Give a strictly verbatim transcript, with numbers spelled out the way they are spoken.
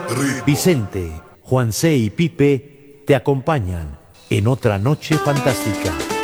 Vicente, Juan C. y Pipe te acompañan en otra noche fantástica.